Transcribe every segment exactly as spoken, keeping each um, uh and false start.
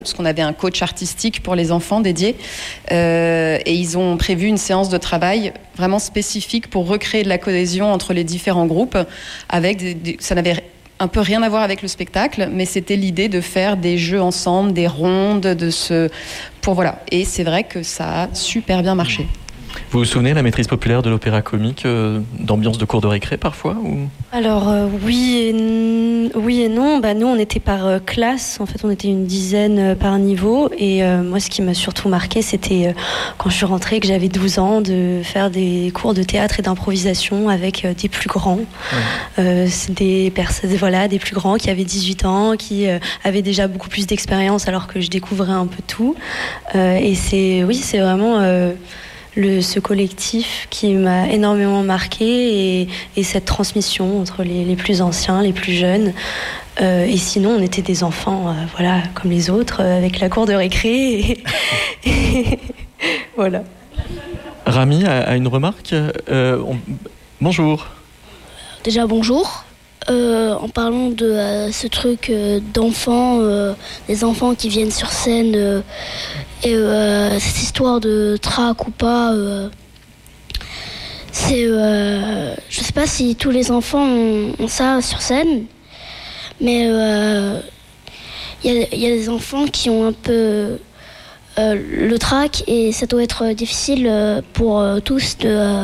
Parce qu'on avait un coach artistique pour les enfants dédié euh, et ils ont prévu une séance de travail vraiment spécifique pour recréer de la cohésion entre les différents groupes. Avec des, des, ça n'avait un peu rien à voir avec le spectacle, mais c'était l'idée de faire des jeux ensemble, des rondes, de se, pour voilà. Et c'est vrai que ça a super bien marché. Vous vous souvenez, la maîtrise populaire de l'opéra comique, euh, d'ambiance de cours de récré parfois ou... Alors euh, oui, et n- oui et non. Bah, nous, on était par euh, classe. En fait, on était une dizaine euh, par niveau. Et euh, moi, ce qui m'a surtout marqué, c'était euh, quand je suis rentrée, que j'avais douze ans, de faire des cours de théâtre et d'improvisation avec euh, des plus grands. Ouais. Euh, c'est des personnes, voilà, des plus grands qui avaient dix-huit ans, qui euh, avaient déjà beaucoup plus d'expérience, alors que je découvrais un peu tout. Euh, et c'est, oui, c'est vraiment... Euh, Le, ce collectif qui m'a énormément marqué et, et cette transmission entre les, les plus anciens, les plus jeunes. Euh, et sinon, on était des enfants, euh, voilà, comme les autres, euh, avec la cour de récré. Et, et voilà. Rami a, a une remarque. Euh, on... Bonjour. Déjà, bonjour. Euh, en parlant de euh, ce truc euh, d'enfants, euh, des enfants qui viennent sur scène euh, et euh, cette histoire de trac ou pas, euh, c'est, euh, je sais pas si tous les enfants ont, ont ça sur scène, mais il euh, y, y a des enfants qui ont un peu euh, le trac et ça doit être difficile pour euh, tous de, euh,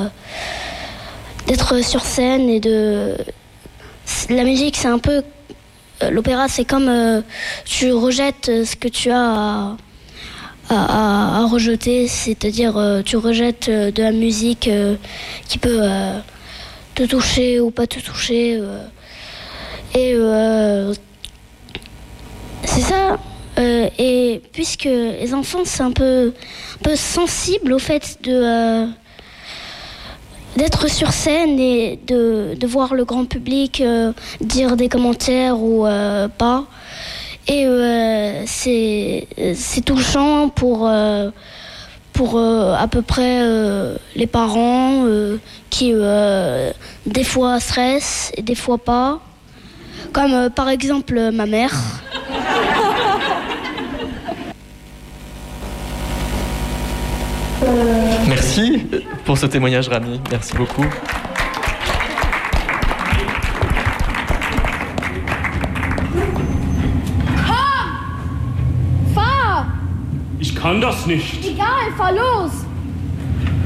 d'être sur scène et de... La musique, c'est un peu... L'opéra, c'est comme euh, tu rejettes ce que tu as à, à, à rejeter, c'est-à-dire euh, tu rejettes euh, de la musique euh, qui peut euh, te toucher ou pas te toucher. Euh, et euh, c'est ça. Euh, et puisque les enfants, c'est un peu, un peu sensible au fait de... Euh, d'être sur scène et de, de voir le grand public euh, dire des commentaires ou euh, pas. Et euh, c'est, c'est touchant pour, euh, pour euh, à peu près euh, les parents euh, qui euh, des fois stressent et des fois pas. Comme euh, par exemple ma mère. Merci pour ce témoignage, Rami. Merci beaucoup. Komm! Fahr! Ich kann das nicht. Egal, fahr los!